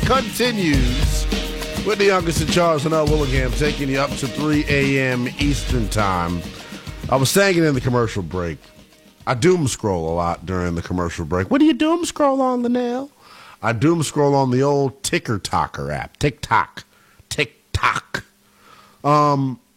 continues with the youngest and Charles and L. Willingham taking you up to 3 a.m. Eastern Time. I was saying it in the commercial break. I doom scroll a lot during the commercial break. What do you doom scroll on, Linnell? I doom scroll on the old Ticker Talker app. TikTok.